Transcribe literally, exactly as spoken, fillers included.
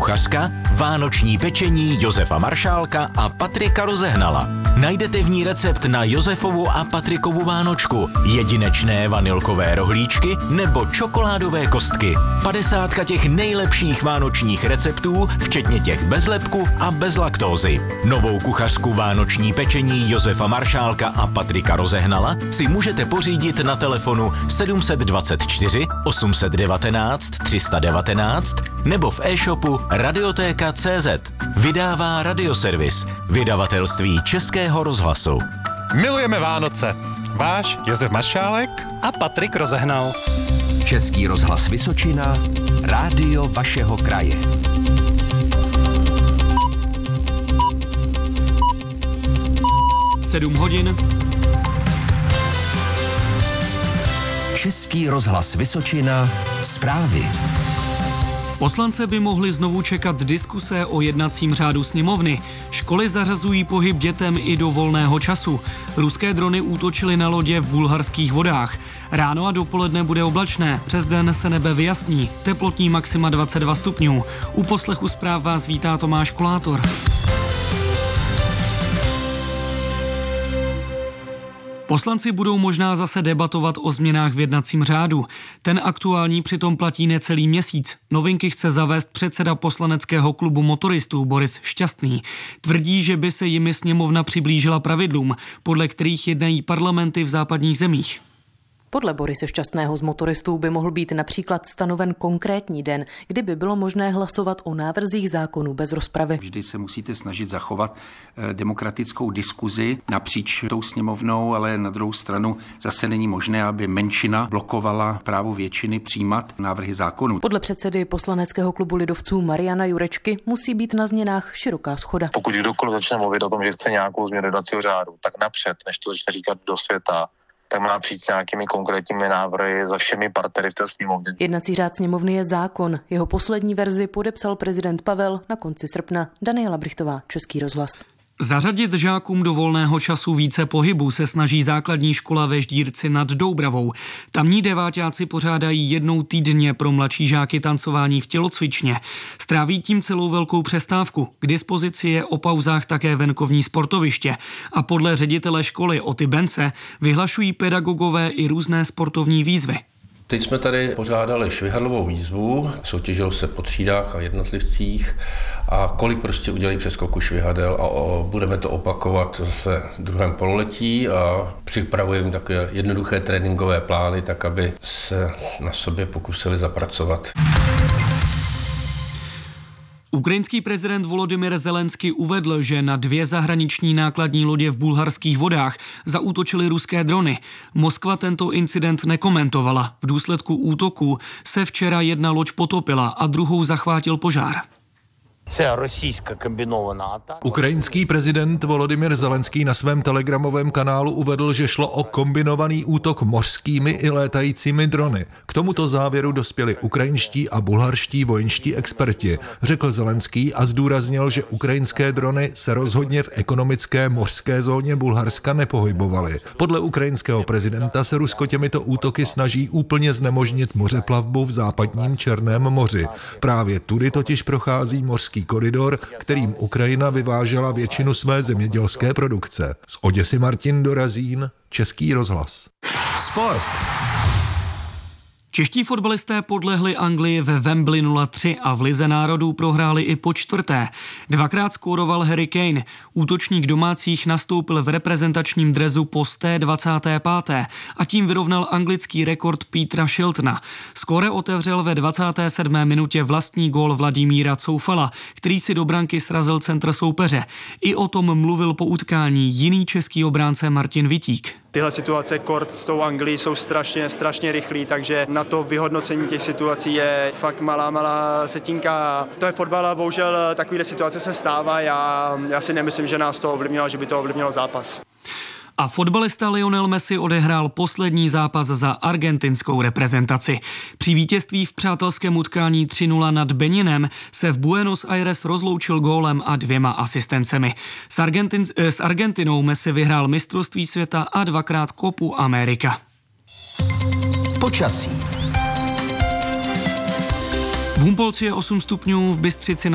kuchařka, vánoční pečení Josefa Maršálka a Patrika Rozehnala. Najdete v ní recept na Josefovu a Patrikovu vánočku, jedinečné vanilkové rohlíčky nebo čokoládové kostky. Padesátka těch nejlepších vánočních receptů, včetně těch bez lepku a bez laktózy. Novou kuchařku vánoční pečení Josefa Maršálka a Patrika Rozehnala si můžete pořídit na telefonu sedm dva čtyři osm jedna devět tři jedna devět nebo v e-shopu radiotéka tečka cé zet. Vydává Radioservis, vydavatelství Českého rozhlasu. Milujeme Vánoce. Váš Josef Maršálek a Patrik Rozehnal. Český rozhlas Vysočina, rádio vašeho kraje. Sedm hodin. Český rozhlas Vysočina, zprávy. Poslance by mohli znovu čekat diskuse o jednacím řádu sněmovny. Školy zařazují pohyb dětem i do volného času. Ruské drony útočily na lodě v bulharských vodách. Ráno a dopoledne bude oblačné, přes den se nebe vyjasní. Teplotní maxima dvacet dva stupňů. U poslechu zpráv vás vítá Tomáš Kolátor. Poslanci budou možná zase debatovat o změnách v jednacím řádu. Ten aktuální přitom platí necelý měsíc. Novinky chce zavést předseda poslaneckého klubu motoristů Boris Šťastný. Tvrdí, že by se jimi sněmovna přiblížila pravidlům, podle kterých jednají parlamenty v západních zemích. Podle Borise Šťastného z motoristů by mohl být například stanoven konkrétní den, kdy by bylo možné hlasovat o návrzích zákonů bez rozpravy. Vždy se musíte snažit zachovat demokratickou diskuzi napříč tou sněmovnou, ale na druhou stranu zase není možné, aby menšina blokovala právo většiny přijímat návrhy zákonů. Podle předsedy poslaneckého klubu lidovců Mariana Jurečky musí být na změnách široká shoda. Pokud kdokoliv začne mluvit o tom, že chce nějakou změnu jednacího řádu, tak napřed, než to začne říkat do světa, tak má přijít s nějakými konkrétními návrhy za všemi partnery v té sněmovně. Jednací řád sněmovny je zákon. Jeho poslední verzi podepsal prezident Pavel na konci srpna. Daniela Brichtová, Český rozhlas. Zařadit žákům do volného času více pohybu se snaží základní škola ve Ždírci nad Doubravou. Tamní deváťáci pořádají jednou týdně pro mladší žáky tancování v tělocvičně. Stráví tím celou velkou přestávku. K dispozici je o pauzách také venkovní sportoviště. A podle ředitele školy Oty Bence vyhlašují pedagogové i různé sportovní výzvy. Teď jsme tady pořádali švihadlovou výzvu, soutěžilo se po třídách a jednotlivcích a kolik prostě udělají přeskoku švihadel a o, budeme to opakovat zase v druhém pololetí a připravujeme takové jednoduché tréninkové plány, tak aby se na sobě pokusili zapracovat. Ukrajinský prezident Volodymyr Zelenský uvedl, že na dvě zahraniční nákladní lodě v bulharských vodách zaútočily ruské drony. Moskva tento incident nekomentovala. V důsledku útoku se včera jedna loď potopila a druhou zachvátil požár. Ukrajinský prezident Volodymyr Zelenský na svém telegramovém kanálu uvedl, že šlo o kombinovaný útok mořskými i létajícími drony. K tomuto závěru dospěli ukrajinští a bulharští vojenští experti, řekl Zelenský a zdůraznil, že ukrajinské drony se rozhodně v ekonomické mořské zóně Bulharska nepohybovaly. Podle ukrajinského prezidenta se Rusko těmito útoky snaží úplně znemožnit mořeplavbu v západním Černém moři. Právě tudy totiž prochází mořský koridor, kterým Ukrajina vyvážela většinu své zemědělské produkce. Z Oděsy Martin Dorazín, Český rozhlas. Sport. Čeští fotbalisté podlehli Anglii ve Wembley nula tři a v Lize národů prohráli i po čtvrté. Dvakrát skóroval Harry Kane. Útočník domácích nastoupil v reprezentačním drezu po sto dvacáté páté a tím vyrovnal anglický rekord Petera Shiltona. Skóre otevřel ve dvacáté sedmé minutě vlastní gól Vladimíra Coufala, který si do branky srazil centr soupeře. I o tom mluvil po utkání jiný český obránce Martin Vitík. Tyhle situace kort s tou Anglií jsou strašně, strašně rychlý, takže na to vyhodnocení těch situací je fakt malá, malá setinka. To je fotbal a bohužel takovýhle situace se stává. Já, já si nemyslím, že nás to ovlivnilo, že by to ovlivnilo zápas. A fotbalista Lionel Messi odehrál poslední zápas za argentinskou reprezentaci. Při vítězství v přátelském utkání tři nula nad Beninem se v Buenos Aires rozloučil gólem a dvěma asistencemi. S, Argentin, s Argentinou Messi vyhrál mistrovství světa a dvakrát Copu America. Počasí. V Humpolci je osm stupňů, v Bystřici